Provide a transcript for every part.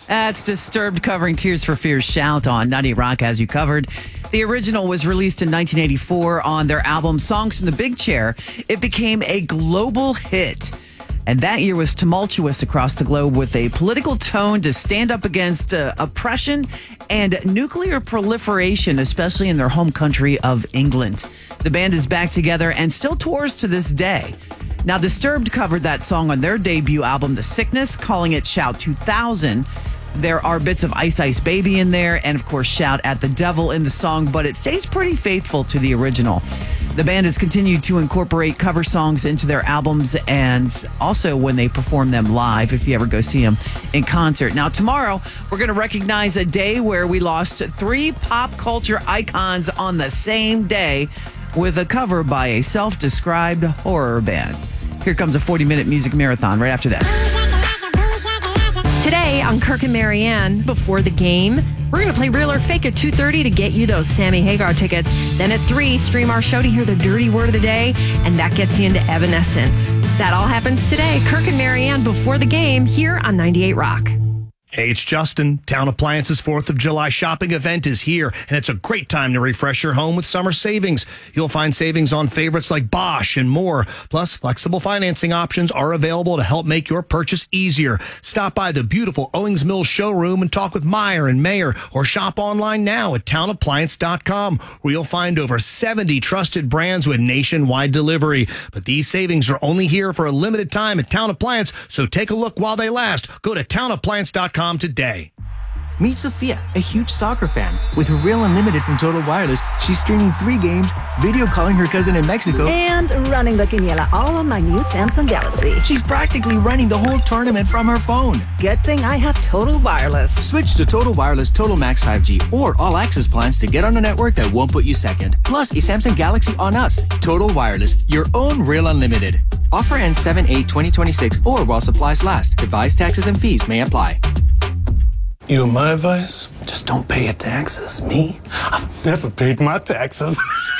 That's Disturbed covering Tears for Fears Shout on 98 Rock as you covered. The original was released in 1984 on their album Songs from the Big Chair. It became a global hit. And that year was tumultuous across the globe with a political tone to stand up against oppression and nuclear proliferation, especially in their home country of England. The band is back together and still tours to this day. Now, Disturbed covered that song on their debut album, The Sickness, calling it Shout 2000. There are bits of Ice Ice Baby in there and, of course, Shout at the Devil in the song, but it stays pretty faithful to the original. The band has continued to incorporate cover songs into their albums and also when they perform them live, if you ever go see them in concert. Now, tomorrow, we're going to recognize a day where we lost 3 pop culture icons on the same day with a cover by a self-described horror band. Here comes a 40-minute music marathon right after this. Today on Kirk and Marianne, before the game, we're going to play Real or Fake at 2:30 to get you those Sammy Hagar tickets. Then at 3, stream our show to hear the dirty word of the day, and that gets you into Evanescence. That all happens today. Kirk and Marianne before the game here on 98 Rock. Hey, it's Justin. Town Appliances 4th of July shopping event is here, and it's a great time to refresh your home with summer savings. You'll find savings on favorites like Bosch and more. Plus, flexible financing options are available to help make your purchase easier. Stop by the beautiful Owings Mills showroom and talk with Meyer and Mayer, or shop online now at townappliance.com, where you'll find over 70 trusted brands with nationwide delivery. But these savings are only here for a limited time at Town Appliance, so take a look while they last. Go to townappliance.com today. Meet Sophia, a huge soccer fan. With her Real Unlimited from Total Wireless, she's streaming 3 games, video calling her cousin in Mexico, and running the quiniela all on my new Samsung Galaxy. She's practically running the whole tournament from her phone. Good thing I have Total Wireless. Switch to Total Wireless Total Max 5G or All Access plans to get on a network that won't put you second. Plus, a Samsung Galaxy on us. Total Wireless, your own Real Unlimited. Offer ends 7/8/2026 or while supplies last. Device taxes and fees may apply. You want my advice? Just don't pay your taxes. Me? I've never paid my taxes.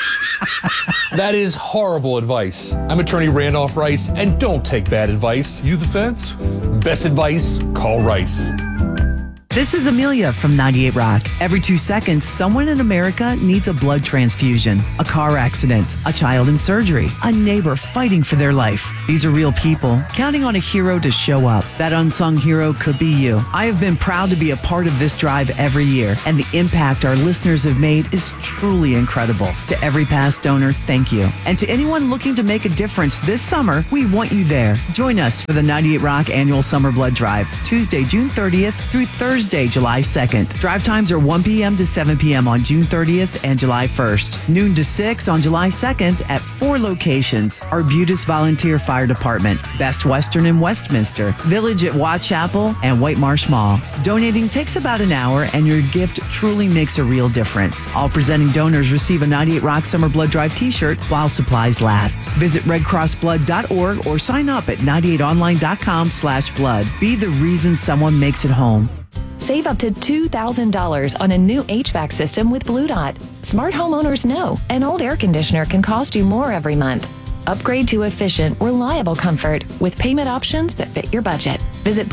That is horrible advice. I'm attorney Randolph Rice, and don't take bad advice. You the feds? Best advice, call Rice. This is Amelia from 98 Rock. Every 2 seconds, someone in America needs a blood transfusion, a car accident, a child in surgery, a neighbor fighting for their life. These are real people counting on a hero to show up. That unsung hero could be you. I have been proud to be a part of this drive every year, and the impact our listeners have made is truly incredible. To every past donor, thank you. And to anyone looking to make a difference this summer, we want you there. Join us for the 98 Rock Annual Summer Blood Drive, Tuesday, June 30th through Thursday, July 2nd. Drive times are 1 p.m. to 7 p.m. on June 30th and July 1st. Noon to 6 on July 2nd at 4 locations. Arbutus Volunteer Fire Department, Best Western in Westminster, Village at Watt Chapel, and White Marsh Mall. Donating takes about an hour, and your gift truly makes a real difference. All presenting donors receive a 98 Rock Summer Blood Drive t-shirt while supplies last. Visit redcrossblood.org or sign up at 98online.com/blood. Be the reason someone makes it home. Save up to $2,000 on a new HVAC system with Blue Dot. Smart homeowners know an old air conditioner can cost you more every month. Upgrade to efficient, reliable comfort with payment options that fit your budget. Visit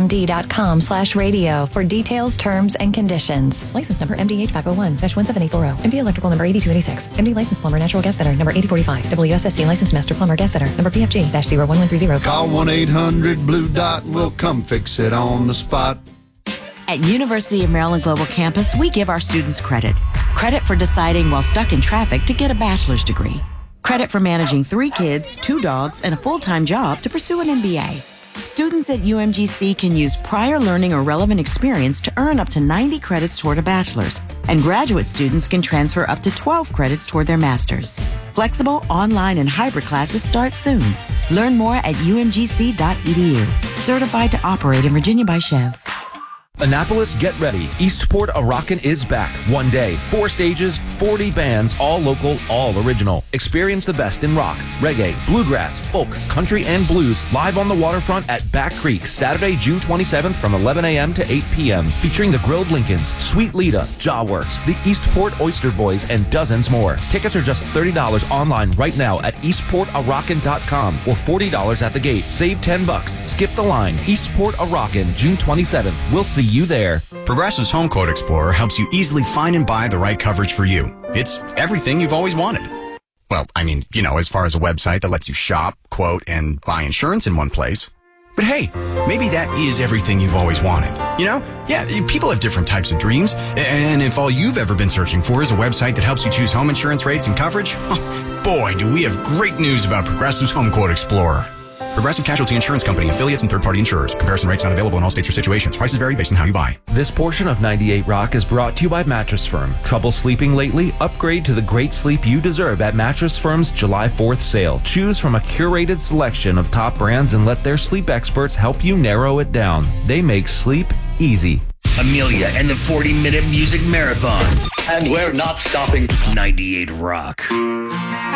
blue.md.com/radio for details, terms, and conditions. License number MD HVAC 01-17840. MD electrical number 8286. MD license plumber natural gas fitter number 8045. WSSC license master plumber gas fitter number PFG-01130. Call 1-800-BLUE-DOT and we'll come fix it on the spot. At University of Maryland Global Campus, we give our students credit. Credit for deciding while stuck in traffic to get a bachelor's degree. Credit for managing 3 kids, 2 dogs, and a full-time job to pursue an MBA. Students at UMGC can use prior learning or relevant experience to earn up to 90 credits toward a bachelor's. And graduate students can transfer up to 12 credits toward their master's. Flexible, online, and hybrid classes start soon. Learn more at umgc.edu. Certified to operate in Virginia by Chev. Annapolis, get ready. Eastport A-Rockin' is back. 1 day, 4 stages, 40 bands, all local, all original. Experience the best in rock, reggae, bluegrass, folk, country, and blues live on the waterfront at Back Creek, Saturday, June 27th from 11 a.m. to 8 p.m. Featuring the Grilled Lincolns, Sweet Lita, Jawworks, the Eastport Oyster Boys, and dozens more. Tickets are just $30 online right now at eastportarockin.com or $40 at the gate. Save $10. Skip the line. Eastport A-Rockin', June 27th. We'll see you there. Progressive's Home Quote Explorer helps you easily find and buy the right coverage for you. It's everything you've always wanted. Well, I mean, as far as a website that lets you shop, quote, and buy insurance in one place. But hey, maybe that is everything you've always wanted. Yeah, people have different types of dreams. And if all you've ever been searching for is a website that helps you choose home insurance rates and coverage, boy, do we have great news about Progressive's Home Quote Explorer. Progressive Casualty Insurance Company, affiliates, and third-party insurers. Comparison rates not available in all states or situations. Prices vary based on how you buy. This portion of 98 Rock is brought to you by Mattress Firm. Trouble sleeping lately? Upgrade to the great sleep you deserve at Mattress Firm's July 4th sale. Choose from a curated selection of top brands and let their sleep experts help you narrow it down. They make sleep easy. Amelia and the 40-minute music marathon. And we're not stopping. 98 Rock.